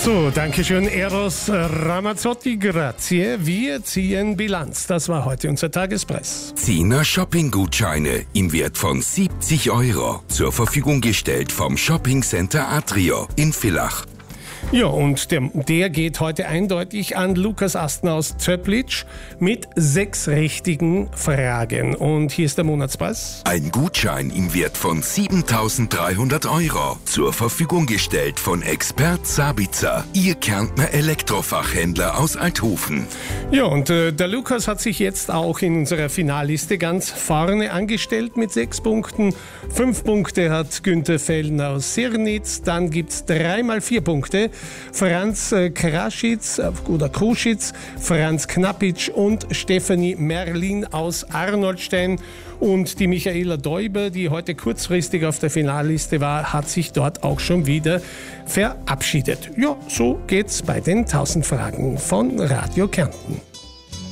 So, danke schön, Eros Ramazzotti, grazie. Wir ziehen Bilanz. Das war heute unser Tagespreis. 10er Shopping-Gutscheine im Wert von 70 € zur Verfügung gestellt vom Shopping-Center Atrio in Villach. Ja, und der geht heute eindeutig an Lukas Astner aus Zöpplitsch mit 6 richtigen Fragen. Und hier ist der Monatspreis. Ein Gutschein im Wert von 7.300 € zur Verfügung gestellt von Expert Sabitzer, Ihr Kärntner Elektrofachhändler aus Althofen. Ja, und der Lukas hat sich jetzt auch in unserer Finalliste ganz vorne angestellt mit 6 Punkten. 5 Punkte hat Günther Fellner aus Sirnitz. Dann gibt's 3 mal 4 Punkte. Franz Kraschitz oder Kruschitz, Franz Knapitsch und Stefanie Merlin aus Arnoldstein. Und die Michaela Däuber, die heute kurzfristig auf der Finalliste war, hat sich dort auch schon wieder verabschiedet. Ja, so geht's bei den 1000 Fragen von Radio Kärnten.